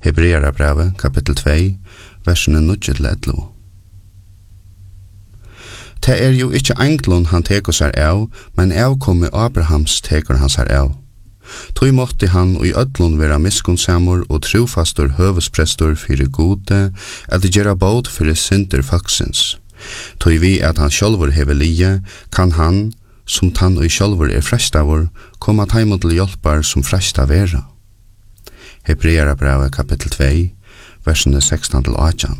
Hebreerbrevet, kapittel 2, versene 9-11. Det jo ikke englun han teker seg av, men avkomme Abrahams teker han seg av. Tog måtte han og i ødlun være miskunnsamur og trofastur høvesprestur fyrir gode, at det gjør båd fyrir synder faksins. Tog vi at han sjálfur hever lie, kan han, som tann og sjálfur frestavur, koma taimot til hjelpar som fresta vera. Hebreerbrevet kapittel 2, versene 16-18.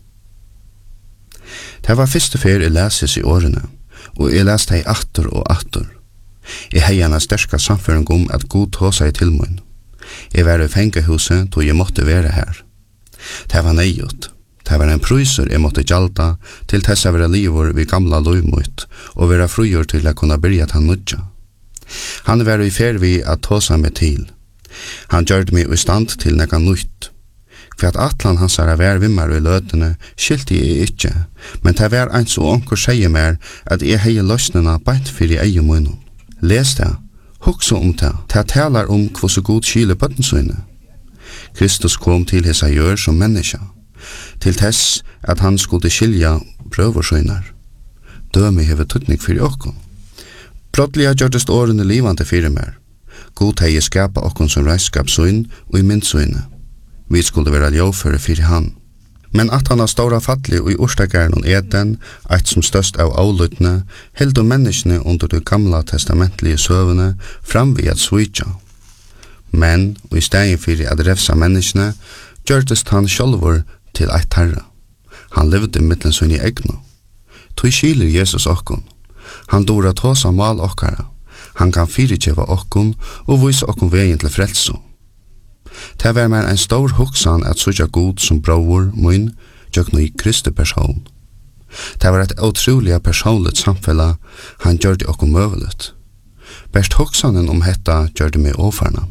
Det var første fer jeg leses i årene, og jeg leste hei atter og atter. Jeg hei en sterska samføring om at Gud tog seg til mun. Jeg var i fengehuset, då jeg måtte være her. Det var nøyot. Det var en pryser jeg måtte gjalda til tess av livor vid gamla lovmøyt, og være frugjør til å kunne byrja til nødja. Han var i fer vi at tog seg meg til. Han gjørte meg i stand til nekka nøyt. For at atlan hans er vær vimmar i løtene, skilte jeg ikke, men det var en så onker sier mer at jeg hei løsnena beint fyrir eie munnen. Les det, hukse om det, det talar om hva så god skile bøttensøyne. Kristus kom til hessa gjør som menneske, til tess at han skulle skilja prøversøyner. Døme hever tuttning fyrir okkom. Brottliga gjørtest årene livande fyrir mer. God hei skapa okkom som reiskapsøyn og i myndsøyne. Vi skulle være ljåføre fyrir han. Men at han har stora fattelig og i orsdageren og eden, eit som størst av avlutne, held og menneskene under det gamla testamentlige søvene fram ved at svitja. Men, og i stedet fyrir at refsa menneskene, gjørtest han sjálfur til eit herre. Han levde mittlen sin i egnu. Tui skiler Jesus okkon. Han dora tåsa mal okkara. Han kan fyrirkjeva okkon og vise okkon vegin til frelso. Det var mer en stor hoksan at suja god som bror mun gjøkno i Kristi person. Det var et utrolig personligt samfella han gjørte okko møvelet. Best hoksanen om hetta gjørte meg ofarnan.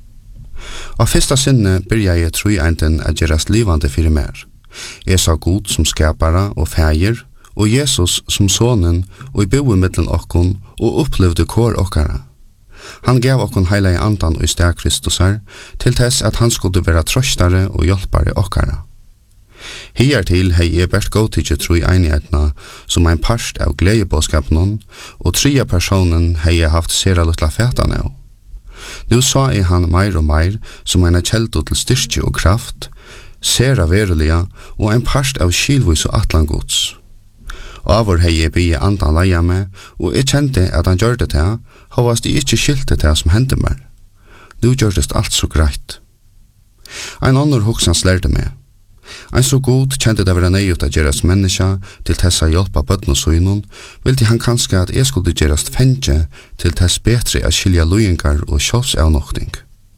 Av fyrsta sinne byrja jeg tru einten at gjerast livande fyrir mer. Jeg sa god som skapara og feir, og Jesus som sonen og i boe mittlen okkon og opplevde kår okkara. Han gav okkon heila i andan og i steg Kristusar, til tess at han skulle være trøstare og hjelpare okkara. Hiertil hei jeg best godtidje tro i einighetna som ein parst av gledebåskapen, og tria personen hei jeg haft sera luttla fætan av. Nu sa jeg han meir og meir som ein kjeldo til styrke og kraft, sera verulega og ein parst av skilvis og atlangods. Avur hei jeg bygge andan leia med, og jeg kjente at han gjør det til, hovast jeg ikke skilte til som hendte meg. Nu gjørtest alt så greit. Ein annor hoksans lærte meg. Ein så god kjente det være nøyut at gjerast menneska til tessa hjelpa bøtten og søgnon, vilti han kanskje at jeg skulle gjerast fengje til tess betre at skilja løyengar og sjålsavnokting.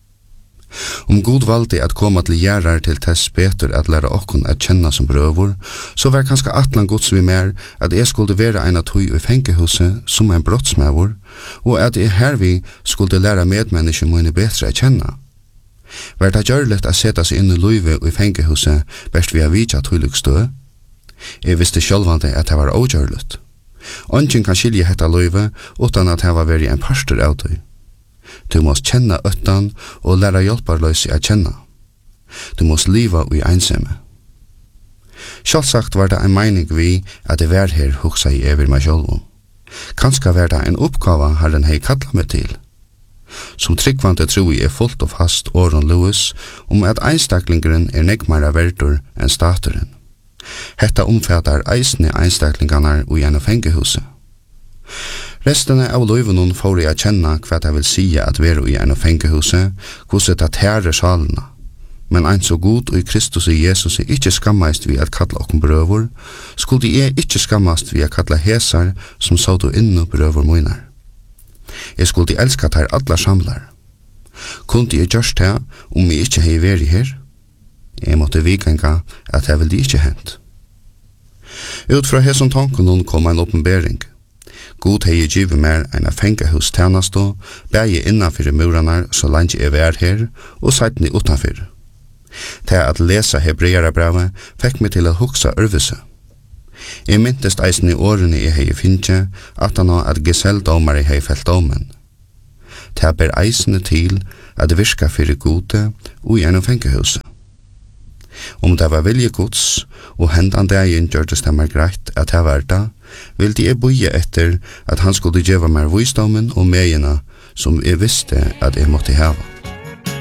God valde at koma til gjerrar til tess betur at læra okkon at kjenna som brøvor, så var kanskje atlan gods vi mer at jeg skulle være ein av tøy i fengehuset som en brottsmævor, og at jeg hervi skulle læra medmenneske mine betre at kjenna. Var det gjørlet at seta seg inn i løyve i fengehuset best vi har vidja tøylig stø? Jeg visste sjølvande at det var ågjørlet. Ongen kan skilje hetta løyve utan at det var veri en pastor av tøy. Du måst kjenna øttan og læra hjelparløse at kjenna. Du måst liva i einsamme. Sjálfsagt var det en meining vi at det var her hugsa i evir meg sjálfum. Kanska var det en oppgava Herren hei kalla meg til. Som tryggvante tro jeg fullt og fast åren Lewis om at einstaklingeren negmara verdur enn staturen. Hetta omfattar eisne einstaklingarna og gjerne fengehuset. Restene av løyvenen får jeg kjenne hva det vil si at være i en fengehuset, hvordan det tærer salene. Men ein så god og i Kristus og Jesus er ikke skammast vi at kalla okkom brøvor, skulle jeg ikke skammast vi at kalla hesar som så du innu brøvor munar. Jeg skulle elska ter alla samlar. Kunde jeg gjørst det om jeg ikke hei veri her? Jeg måtte vikenga at det vil ikke hent. Ut fra hesson tanken kom en oppenbering. God hei givet mer enn a fengahus tjenestå, bægi innanfyrir muranar så langt jeg var her, og seitni utanfyr. Til at lesa Hebreerbrevet fekk meg til å hugsa ørvise. Jeg myntest eisen i årene jeg hei finnje, at han at geseldomare hei felt domen. Til ber eisene til at virka fyrir gode og i en fengahuset. Det var vilje Guds, og hendan dagen gjørtes det meg greit at jeg var da, ville jeg boje etter at han skulle gjøre meg visdommen og megene som jeg visste at jeg måtte hava.